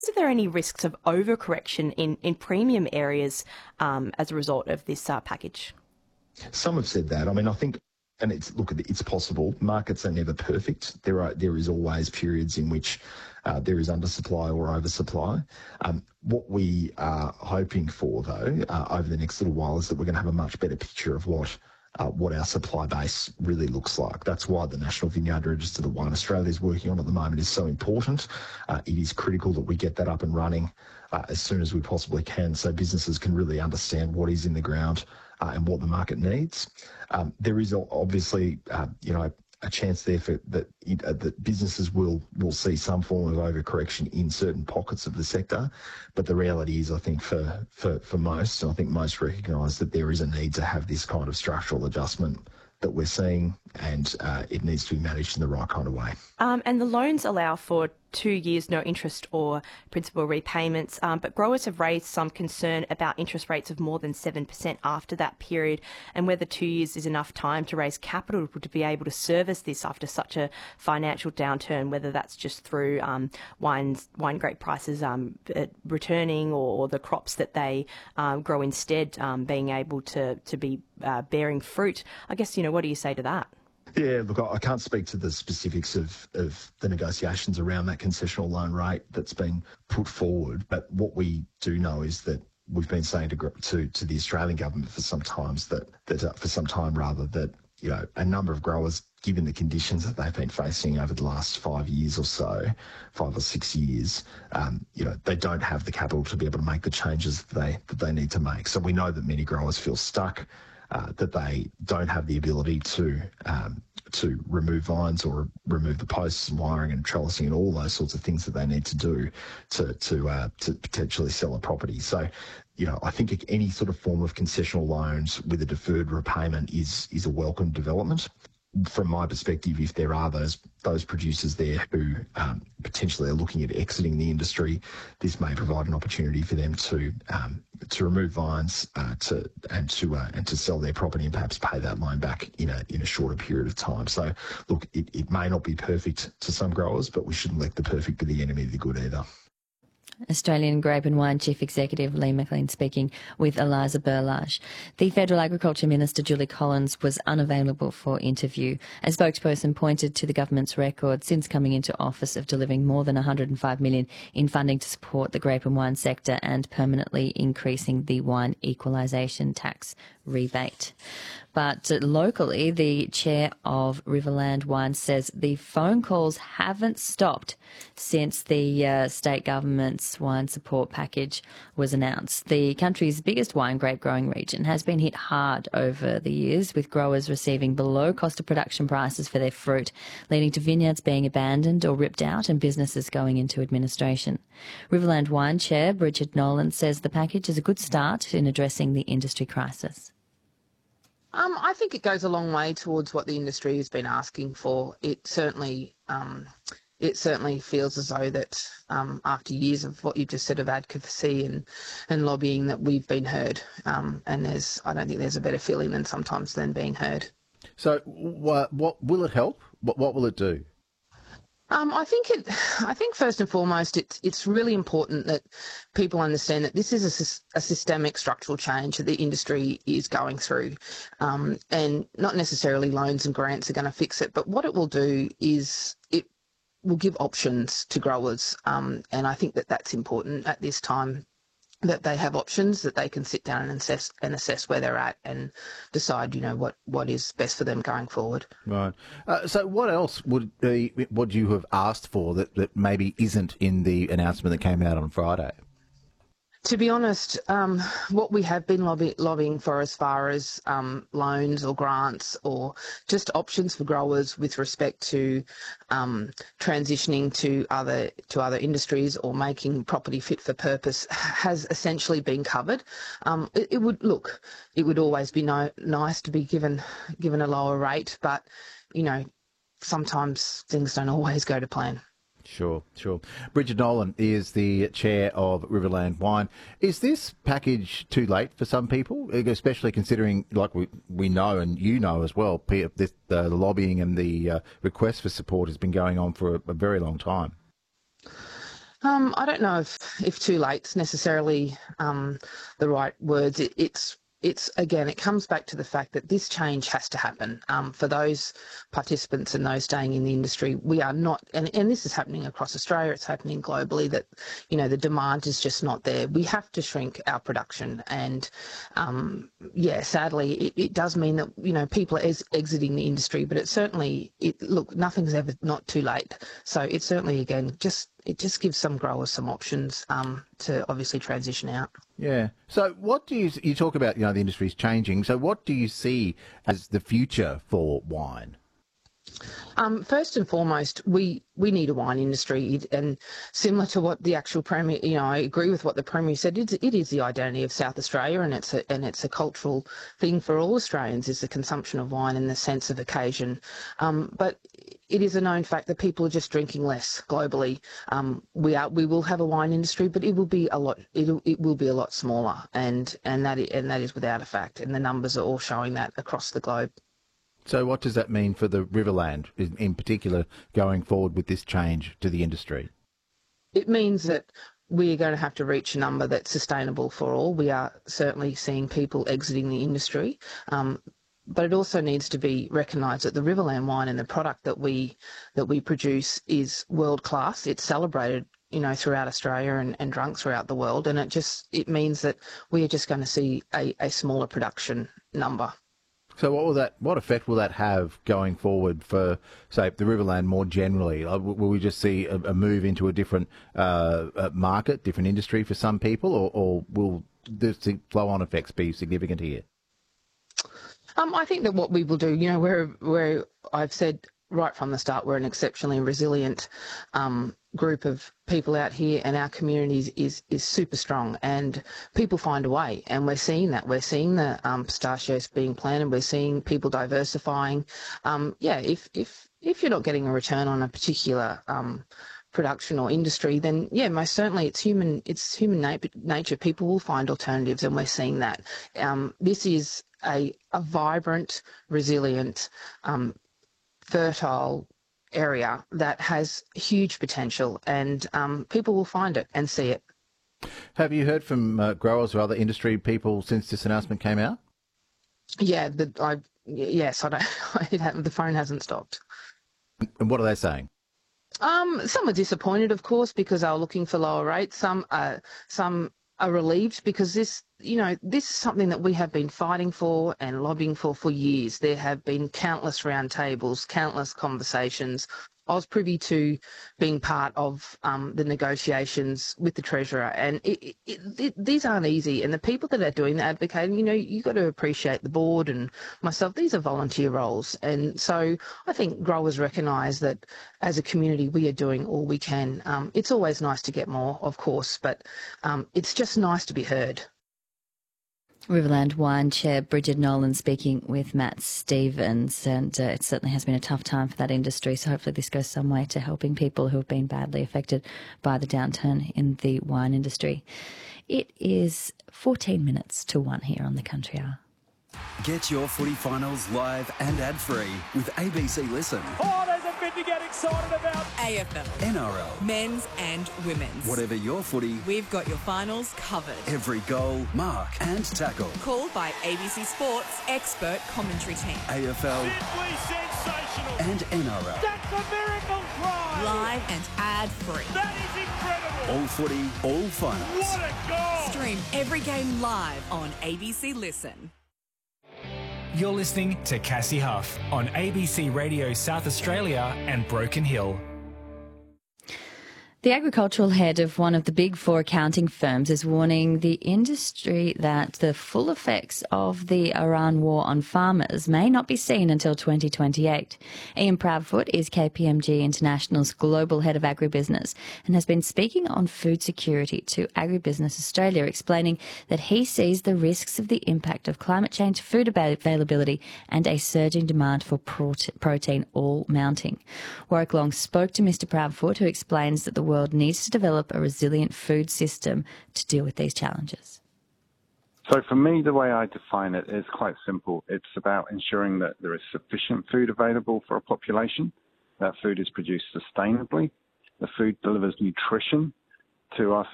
Is there any risks of overcorrection in premium areas as a result of this package? Some have said that. I mean, I think, and it's possible. Markets are never perfect. There is always periods in which there is undersupply or oversupply. What we are hoping for, though, over the next little while is that we're going to have a much better picture of what our supply base really looks like. That's why the National Vineyard Register that Wine Australia is working on at the moment is so important. It is critical that we get that up and running as soon as we possibly can, so businesses can really understand what is in the ground and what the market needs. There is obviously, a chance there for that businesses will see some form of overcorrection in certain pockets of the sector, but the reality is, I think for most, and I think most recognise that there is a need to have this kind of structural adjustment that we're seeing, and it needs to be managed in the right kind of way. And the loans allow for 2 years no interest or principal repayments, but growers have raised some concern about interest rates of more than 7% after that period, and whether 2 years is enough time to raise capital to be able to service this after such a financial downturn, whether that's just through wine grape prices returning, or the crops that they grow instead being able to be bearing fruit. I guess, what do you say to that? Yeah, look, I can't speak to the specifics of the negotiations around that concessional loan rate that's been put forward, but what we do know is that we've been saying to the Australian government for some time that a number of growers, given the conditions that they've been facing over the last 5 years or so, 5 or 6 years, they don't have the capital to be able to make the changes that they need to make. So we know that many growers feel stuck, that they don't have the ability to remove vines or remove the posts and wiring and trellising and all those sorts of things that they need to do to potentially sell a property. So, I think any sort of form of concessional loans with a deferred repayment is a welcome development. From my perspective, if there are those producers there who potentially are looking at exiting the industry, this may provide an opportunity for them to remove vines and to sell their property and perhaps pay that loan back in a shorter period of time. So, look, it may not be perfect to some growers, but we shouldn't let the perfect be the enemy of the good either. Australian Grape and Wine Chief Executive Lee McLean speaking with Eliza Berlage. The Federal Agriculture Minister Julie Collins was unavailable for interview. A spokesperson pointed to the government's record since coming into office of delivering more than $105 million in funding to support the grape and wine sector and permanently increasing the wine equalisation tax rebate. But locally, the chair of Riverland Wine says the phone calls haven't stopped since the state government's wine support package was announced. The country's biggest wine grape growing region has been hit hard over the years, with growers receiving below cost of production prices for their fruit, leading to vineyards being abandoned or ripped out and businesses going into administration. Riverland Wine Chair Bridget Nolan says the package is a good start in addressing the industry crisis. I think it goes a long way towards what the industry has been asking for. It certainly feels as though that after years of what you just said of advocacy and lobbying, that we've been heard. And I don't think there's a better feeling than being heard. So what will it help? What will it do? I think first and foremost, it's really important that people understand that this is a systemic structural change that the industry is going through, and not necessarily loans and grants are going to fix it. But what it will do is it will give options to growers, and I think that that's important at this time, that they have options, that they can sit down and assess where they're at and decide, what is best for them going forward. Right. So what else would you have asked for that maybe isn't in the announcement that came out on Friday? To be honest, what we have been lobbying for as far as loans or grants or just options for growers with respect to transitioning to other industries or making property fit for purpose has essentially been covered. It would always be nice to be given a lower rate, but sometimes things don't always go to plan. Sure. Bridget Nolan is the chair of Riverland Wine. Is this package too late for some people, especially considering, like we know and you know as well, the lobbying and the request for support has been going on for a very long time? I don't know if too late's necessarily the right words. It's again, it comes back to the fact that this change has to happen. For those participants and those staying in the industry, we are not, and this is happening across Australia, it's happening globally, that, the demand is just not there. We have to shrink our production, and sadly, it does mean that, people are exiting the industry, but look, nothing's ever not too late. So it's certainly, again, it just gives some growers some options to obviously transition out. Yeah. So what do you talk about, the industry's changing. So what do you see as the future for wine? First and foremost, we need a wine industry, and similar to what the actual Premier, I agree with what the Premier said. It is the identity of South Australia, and it's a cultural thing for all Australians, is the consumption of wine and the sense of occasion. But it is a known fact that people are just drinking less globally. We will have a wine industry, but it will be a lot. It will be a lot smaller, and that is without a fact. And the numbers are all showing that across the globe. So what does that mean for the Riverland in particular going forward with this change to the industry? It means that we are going to have to reach a number that's sustainable for all. We are certainly seeing people exiting the industry, but it also needs to be recognised that the Riverland wine and the product that we produce is world class. It's celebrated, throughout Australia and drunk throughout the world, and it means that we are just going to see a smaller production number. So what effect will that have going forward for, say, the Riverland more generally? Will we just see a move into a different market, different industry for some people, or will the flow-on effects be significant here? I think that what we will do, where I've said right from the start, we're an exceptionally resilient group of people out here, and our communities is super strong, and people find a way, and we're seeing that. We're seeing the pistachios being planted. We're seeing people diversifying. If you're not getting a return on a particular production or industry, then most certainly it's human nature. People will find alternatives, and we're seeing that. This is a vibrant, resilient, fertile area that has huge potential, and people will find it and see it. Have you heard from growers or other industry people since this announcement came out? Yeah, the phone hasn't stopped. And what are they saying? Some are disappointed, of course, because they were looking for lower rates. Some are relieved, because this is something that we have been fighting for and lobbying for years. There have been countless roundtables, countless conversations. I was privy to being part of the negotiations with the Treasurer, and these aren't easy. And the people that are doing the advocating, you've got to appreciate the board and myself. These are volunteer roles. And so I think growers recognise that as a community we are doing all we can. It's always nice to get more, of course, but it's just nice to be heard. Riverland Wine Chair Bridget Nolan speaking with Matt Stevens, and it certainly has been a tough time for that industry, so hopefully this goes some way to helping people who have been badly affected by the downturn in the wine industry. It is 14 minutes to 1 here on the Country Hour. Get your footy finals live and ad-free with ABC Listen. Oh, there's a bit to get excited about. AFL, NRL, men's and women's. whatever your footy, We've got your finals covered. every goal, mark and tackle. Called by ABC Sports expert commentary team. AFL Simply sensational. and NRL. That's a miracle try. Live and ad-free. That is incredible. All footy, all finals. What a goal. Stream every game live on ABC Listen. You're listening to Cassie Huff on ABC Radio South Australia and Broken Hill. The agricultural head of one of the big four accounting firms is warning the industry that the full effects of the Iran war on farmers may not be seen until 2028. Ian Proudfoot is KPMG International's global head of agribusiness and has been speaking on food security to Agribusiness Australia, explaining that he sees the risks of the impact of climate change, food availability and a surging demand for protein all mounting. Warwick Long spoke to Mr Proudfoot, who explains that the world needs to develop a resilient food system to deal with these challenges. So for me, the way I define it is quite simple. It's about ensuring that there is sufficient food available for a population, that food is produced sustainably, the food delivers nutrition, to us